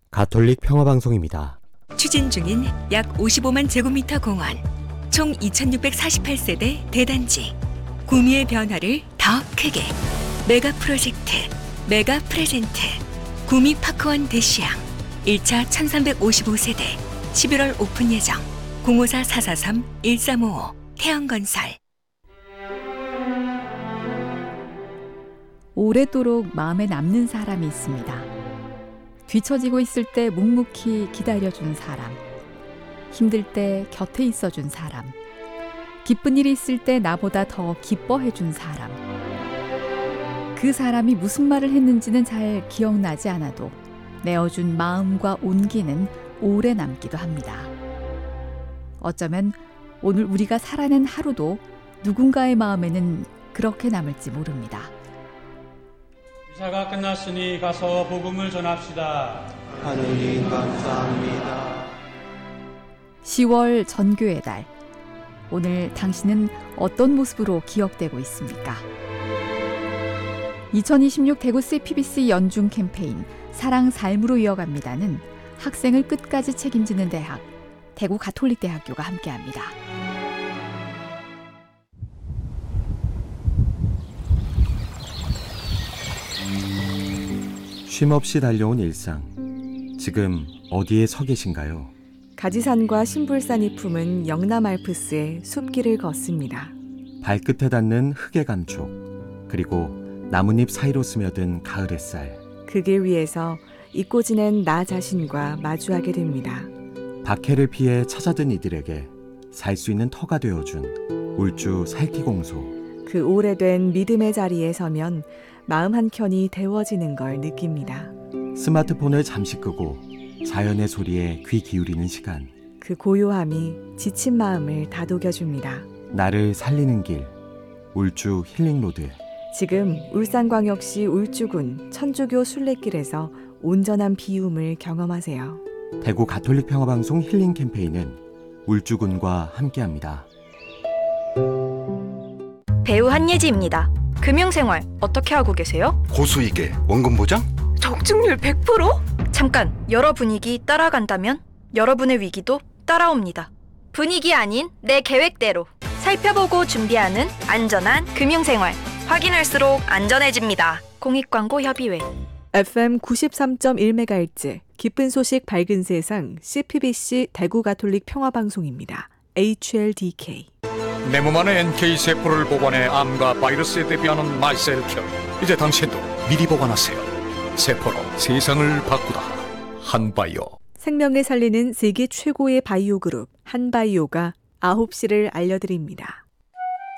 가톨릭 평화방송입니다. 추진 중인 약 55만 제곱미터 공원, 총 2648세대 대단지, 구미의 변화를 더 크게. 메가 프로젝트, 메가 프레젠트, 구미 파크원 대시양 1차 1355세대 11월 오픈 예정. 054-443-1355 태양건설. 오래도록 마음에 남는 사람이 있습니다. 뒤처지고 있을 때 묵묵히 기다려준 사람, 힘들 때 곁에 있어준 사람, 기쁜 일이 있을 때 나보다 더 기뻐해준 사람. 그 사람이 무슨 말을 했는지는 잘 기억나지 않아도 내어준 마음과 온기는 오래 남기도 합니다. 어쩌면 오늘 우리가 살아낸 하루도 누군가의 마음에는 그렇게 남을지 모릅니다. 미사가 끝났으니 가서 복음을 전합시다. 하느님 감사합니다. 10월 전교의 달. 오늘 당신은 어떤 모습으로 기억되고 있습니까? 2026 대구 CPBC 연중 캠페인 사랑 삶으로 이어갑니다는 학생을 끝까지 책임지는 대학, 대구 가톨릭대학교가 함께합니다. 쉼없이 달려온 일상. 지금 어디에 서 계신가요? 가지산과 신불산이 품은 영남 알프스의 숲길을 걷습니다. 발끝에 닿는 흙의 감촉, 그리고 나뭇잎 사이로 스며든 가을 햇살. 그 길 위에서 잊고 지낸 나 자신과 마주하게 됩니다. 박해를 피해 찾아든 이들에게 살 수 있는 터가 되어준 울주 살기공소. 그 오래된 믿음의 자리에 서면 마음 한켠이 데워지는 걸 느낍니다. 스마트폰을 잠시 끄고 자연의 소리에 귀 기울이는 시간. 그 고요함이 지친 마음을 다독여줍니다. 나를 살리는 길, 울주 힐링로드. 지금 울산광역시 울주군 천주교 순례길에서 온전한 비움을 경험하세요. 대구 가톨릭 평화방송 힐링 캠페인은 울주군과 함께합니다. 배우 한예지입니다. 금융생활 어떻게 하고 계세요? 고수익에 원금 보장? 적중률 100%? 잠깐, 여러 분위기 따라간다면 여러분의 위기도 따라옵니다. 분위기 아닌 내 계획대로 살펴보고 준비하는 안전한 금융생활. 확인할수록 안전해집니다. 공익광고협의회. FM 93.1MHz 기쁜 소식 밝은 세상 CPBC 대구 가톨릭 평화방송입니다. HLDK. 내 몸 안에 NK세포를 보관해 암과 바이러스에 대비하는 마이셀큐. 이제 당신도 미리 보관하세요. 세포로 세상을 바꾸다. 한바이오. 생명을 살리는 세계 최고의 바이오 그룹 한바이오가 9시를 알려드립니다.